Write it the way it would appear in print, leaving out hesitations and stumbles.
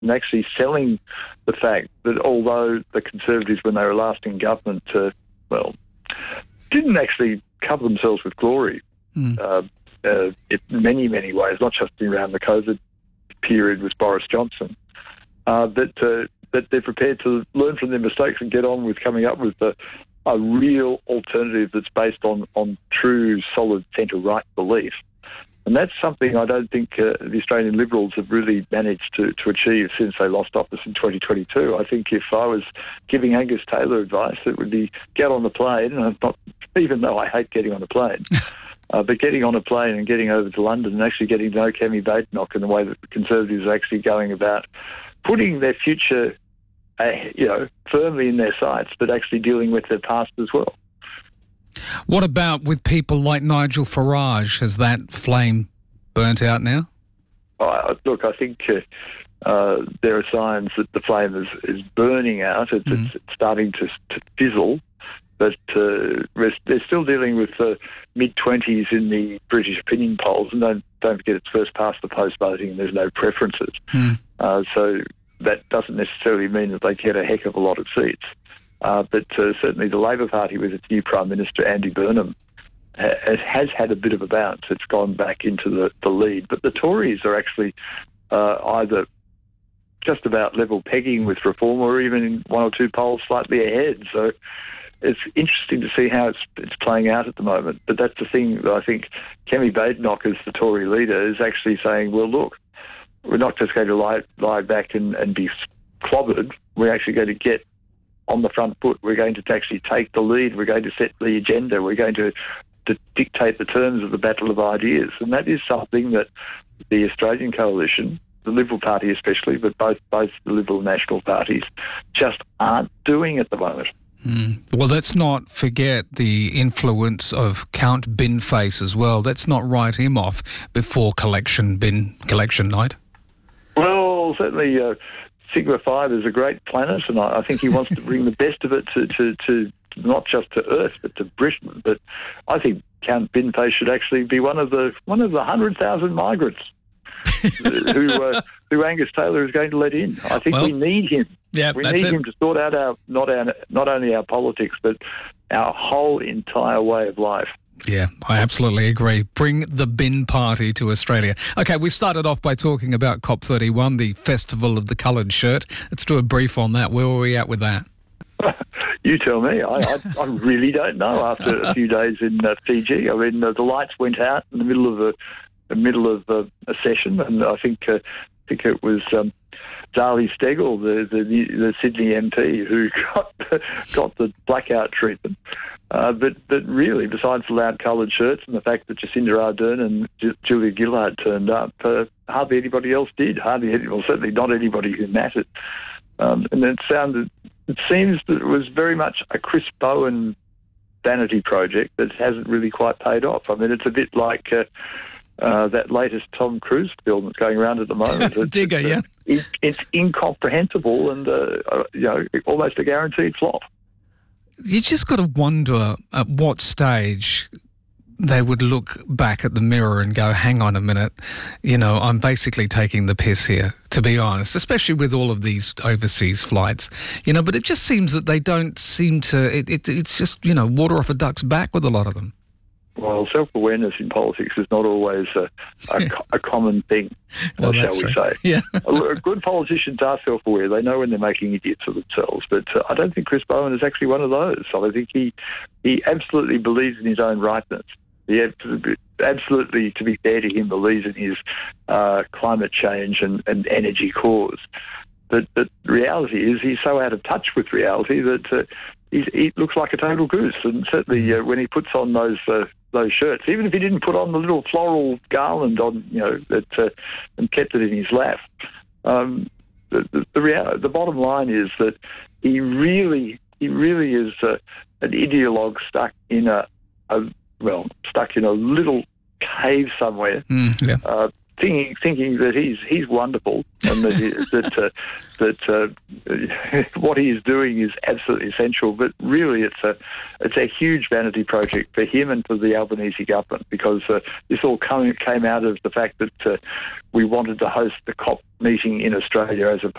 and actually selling the fact that although the Conservatives, when they were last in government, didn't actually cover themselves with glory in many, many ways, not just around the COVID period with Boris Johnson, that they're prepared to learn from their mistakes and get on with coming up with a real alternative that's based on true, solid centre-right belief. And that's something I don't think the Australian Liberals have really managed to achieve since they lost office in 2022. I think if I was giving Angus Taylor advice, it would be get on the plane, and even though I hate getting on a plane, but getting on a plane and getting over to London and actually getting to know Kemi Badenoch in the way that the Conservatives are actually going about putting their future firmly in their sights, but actually dealing with their past as well. What about with people like Nigel Farage? Has that flame burnt out now? Look, I think there are signs that the flame is burning out. It's starting to fizzle, but they're still dealing with mid-20s in the British opinion polls, and don't forget it's first past the post voting and there's no preferences. So that doesn't necessarily mean that they get a heck of a lot of seats. But certainly the Labor Party with its new Prime Minister, Andy Burnham, has had a bit of a bounce. It's gone back into the lead. But the Tories are actually either just about level pegging with Reform or even in one or two polls slightly ahead. So it's interesting to see how it's playing out at the moment. But that's the thing that I think Kemi Badenoch, as the Tory leader, is actually saying, well, look, we're not just going to lie back and be clobbered. We're actually going to get on the front foot. We're going to actually take the lead. We're going to set the agenda. We're going to dictate the terms of the battle of ideas. And that is something that the Australian coalition, the Liberal Party especially, but both the Liberal and National parties, just aren't doing at the moment. Well, let's not forget the influence of Count Binface as well. Let's not write him off before collection night. Well, certainly Sigma 5 is a great planet, and I think he wants to bring the best of it to not just to Earth, but to Britain. But I think Count Binface should actually be one of the 100,000 migrants who Angus Taylor is going to let in. I think we need him. Yeah, we need him to sort out not only our politics, but our whole entire way of life. Yeah, I absolutely agree. Bring the bin party to Australia. Okay, we started off by talking about COP31, the Festival of the Coloured Shirt. Let's do a brief on that. Where were we at with that? You tell me. I really don't know after a few days in Fiji. I mean, the lights went out in the middle of a session, and I think it was Zali Steggall, the Sydney MP, who got the blackout treatment. But really, besides the loud coloured shirts and the fact that Jacinda Ardern and Julia Gillard turned up, hardly anybody else did. Certainly not anybody who mattered. And it seems that it was very much a Chris Bowen vanity project that hasn't really quite paid off. I mean, it's a bit like that latest Tom Cruise film that's going around at the moment. Digger, yeah. It's incomprehensible and almost a guaranteed flop. You just got to wonder at what stage they would look back at the mirror and go, hang on a minute, I'm basically taking the piss here, to be honest, especially with all of these overseas flights, but it just seems that they don't seem to, it's just, water off a duck's back with a lot of them. Well, self-awareness in politics is not always a common thing, shall we say. Yeah. Good politicians are self-aware. They know when they're making idiots of themselves. But I don't think Chris Bowen is actually one of those. I think he absolutely believes in his own rightness. He absolutely, to be fair to him, believes in his climate change and energy cause. But the reality is he's so out of touch with reality that he looks like a total goose. And certainly when he puts on those shirts, even if he didn't put on the little floral garland on, and kept it in his lap, the bottom line is that he really is an ideologue stuck in a little cave somewhere, thinking that he's wonderful and that what he is doing is absolutely essential. But really, it's a huge vanity project for him and for the Albanese government, because this all came out of the fact that we wanted to host the COP meeting in Australia as